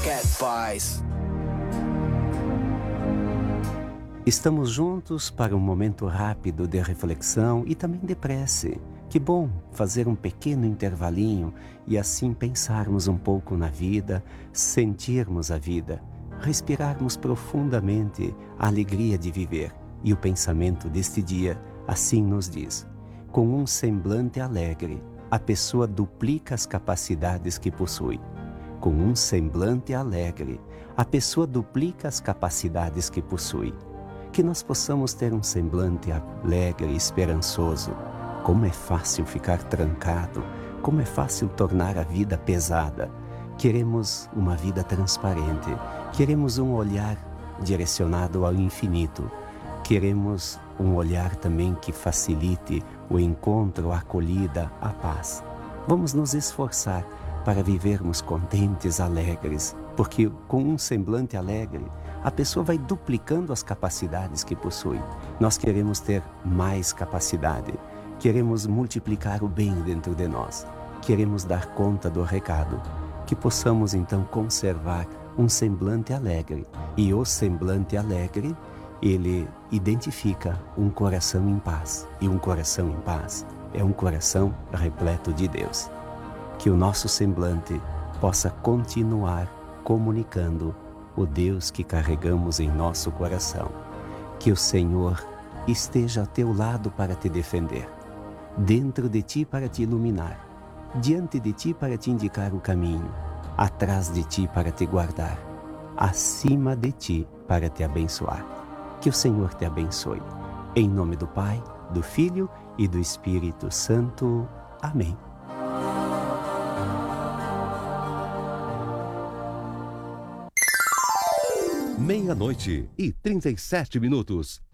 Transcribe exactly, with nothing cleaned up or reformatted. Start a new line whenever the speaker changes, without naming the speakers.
Cat Pies.
Estamos juntos para um momento rápido de reflexão e também de prece. Que bom fazer um pequeno intervalinho e assim pensarmos um pouco na vida, sentirmos a vida, respirarmos profundamente a alegria de viver. E o pensamento deste dia assim nos diz: com um semblante alegre, a pessoa duplica as capacidades que possui. Com um semblante alegre, a pessoa duplica as capacidades que possui. Que nós possamos ter um semblante alegre e esperançoso. Como é fácil ficar trancado, como é fácil tornar a vida pesada. Queremos uma vida transparente, queremos um olhar direcionado ao infinito, queremos um olhar também que facilite o encontro, a acolhida, a paz. Vamos nos esforçar para vivermos contentes, alegres, porque com um semblante alegre, a pessoa vai duplicando as capacidades que possui. Nós queremos ter mais capacidade, queremos multiplicar o bem dentro de nós, queremos dar conta do recado, que possamos então conservar um semblante alegre. E o semblante alegre, ele identifica um coração em paz, e um coração em paz é um coração repleto de Deus. Que o nosso semblante possa continuar comunicando o Deus que carregamos em nosso coração. Que o Senhor esteja ao teu lado para te defender, dentro de ti para te iluminar, diante de ti para te indicar o caminho, atrás de ti para te guardar, acima de ti para te abençoar. Que o Senhor te abençoe. Em nome do Pai, do Filho e do Espírito Santo. Amém.
Meia-noite e trinta e sete minutos.